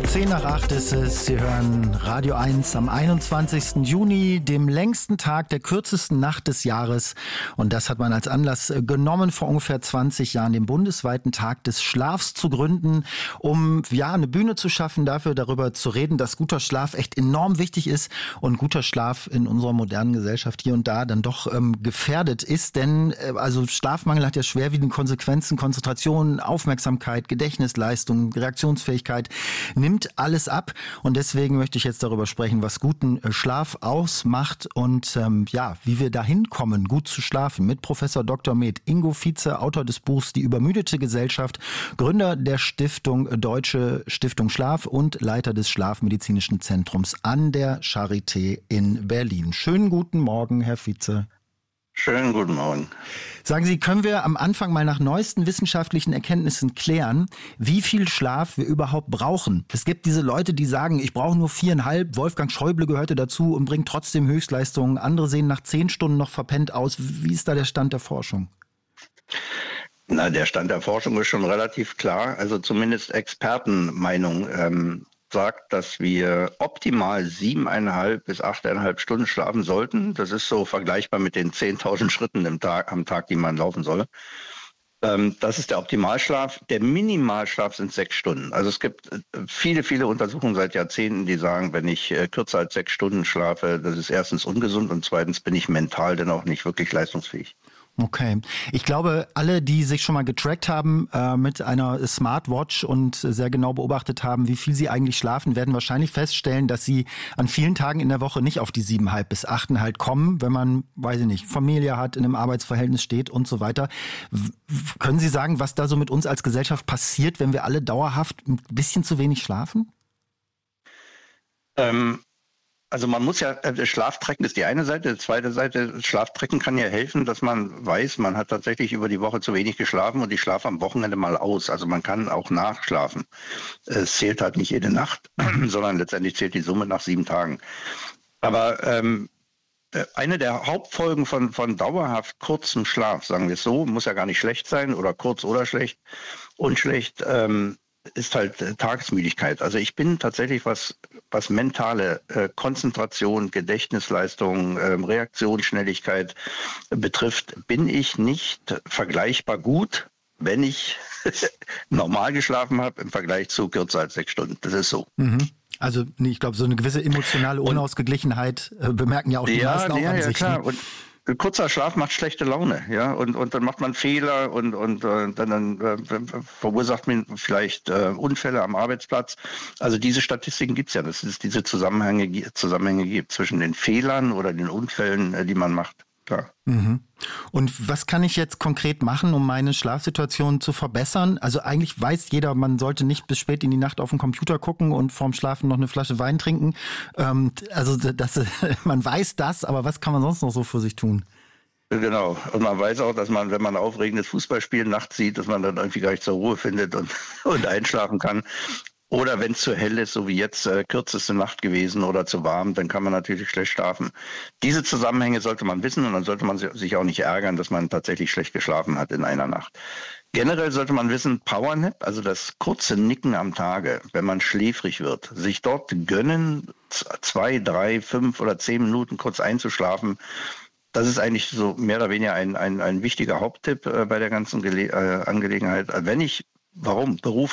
7:10 ist es. Sie hören Radio 1 am 21. Juni, dem längsten Tag der kürzesten Nacht des Jahres. Und das hat man als Anlass genommen, vor ungefähr 20 Jahren den bundesweiten Tag des Schlafs zu gründen, um eine Bühne zu schaffen, darüber zu reden, dass guter Schlaf echt enorm wichtig ist und guter Schlaf in unserer modernen Gesellschaft hier und da dann doch gefährdet ist. Denn also Schlafmangel hat ja schwerwiegende Konsequenzen, Konzentration, Aufmerksamkeit, Gedächtnisleistung, Reaktionsfähigkeit, nimmt alles ab. Und deswegen möchte ich jetzt darüber sprechen, was guten Schlaf ausmacht und wie wir dahin kommen, gut zu schlafen, mit Professor Dr. Med Ingo Vietze, Autor des Buchs Die übermüdete Gesellschaft, Gründer der Stiftung Deutsche Stiftung Schlaf und Leiter des Schlafmedizinischen Zentrums an der Charité in Berlin. Schönen guten Morgen, Herr Vietze. Schönen guten Morgen. Sagen Sie, können wir am Anfang mal nach neuesten wissenschaftlichen Erkenntnissen klären, wie viel Schlaf wir überhaupt brauchen? Es gibt diese Leute, die sagen, ich brauche nur 4,5. Wolfgang Schäuble gehörte dazu und bringt trotzdem Höchstleistungen. Andere sehen nach 10 Stunden noch verpennt aus. Wie ist da der Stand der Forschung? Der Stand der Forschung ist schon relativ klar. Also zumindest Expertenmeinung sagt, dass wir optimal 7,5 bis 8,5 Stunden schlafen sollten. Das ist so vergleichbar mit den 10.000 Schritten am Tag, die man laufen soll. Das ist der Optimalschlaf. Der Minimalschlaf sind 6 Stunden. Also es gibt viele, viele Untersuchungen seit Jahrzehnten, die sagen, wenn ich kürzer als 6 Stunden schlafe, das ist erstens ungesund und zweitens bin ich mental dann auch nicht wirklich leistungsfähig. Okay. Ich glaube, alle, die sich schon mal getrackt haben mit einer Smartwatch und sehr genau beobachtet haben, wie viel sie eigentlich schlafen, werden wahrscheinlich feststellen, dass sie an vielen Tagen in der Woche nicht auf die 7,5 bis 8,5 kommen, wenn man, weiß ich nicht, Familie hat, in einem Arbeitsverhältnis steht und so weiter. Können Sie sagen, was da so mit uns als Gesellschaft passiert, wenn wir alle dauerhaft ein bisschen zu wenig schlafen? Also man muss ja, Schlaftrecken ist die eine Seite, die zweite Seite, Schlaftrecken kann ja helfen, dass man weiß, man hat tatsächlich über die Woche zu wenig geschlafen und ich schlafe am Wochenende mal aus. Also man kann auch nachschlafen. Es zählt halt nicht jede Nacht, sondern letztendlich zählt die Summe nach 7 Tagen. Aber eine der Hauptfolgen von dauerhaft kurzem Schlaf, sagen wir es so, muss ja gar nicht schlecht sein oder kurz oder schlecht, unschlecht, ist halt Tagesmüdigkeit. Also ich bin tatsächlich, was mentale Konzentration, Gedächtnisleistung, Reaktionsschnelligkeit betrifft, bin ich nicht vergleichbar gut, wenn ich normal geschlafen habe im Vergleich zu kürzer als 6 Stunden. Das ist so. Mhm. Also ich glaube, so eine gewisse emotionale Unausgeglichenheit bemerken ja auch die meisten auch an sich. Ja, klar. Und kurzer Schlaf macht schlechte Laune, ja, und dann macht man Fehler und dann verursacht man vielleicht Unfälle am Arbeitsplatz. Also diese Statistiken gibt's ja, dass es diese Zusammenhänge gibt zwischen den Fehlern oder den Unfällen, die man macht. Klar. Mhm. Und was kann ich jetzt konkret machen, um meine Schlafsituation zu verbessern? Also eigentlich weiß jeder, man sollte nicht bis spät in die Nacht auf den Computer gucken und vorm Schlafen noch eine Flasche Wein trinken. Man weiß das, aber was kann man sonst noch so für sich tun? Genau. Und man weiß auch, dass man, wenn man aufregendes Fußballspiel nachts sieht, dass man dann irgendwie gar nicht zur Ruhe findet und einschlafen kann. Oder wenn es zu hell ist, so wie jetzt, kürzeste Nacht gewesen oder zu warm, dann kann man natürlich schlecht schlafen. Diese Zusammenhänge sollte man wissen und dann sollte man sich auch nicht ärgern, dass man tatsächlich schlecht geschlafen hat in einer Nacht. Generell sollte man wissen, Powernap, also das kurze Nicken am Tage, wenn man schläfrig wird, sich dort gönnen, 2, 3, 5 oder 10 Minuten kurz einzuschlafen. Das ist eigentlich so mehr oder weniger ein wichtiger Haupttipp bei der ganzen Angelegenheit. Warum? Beruf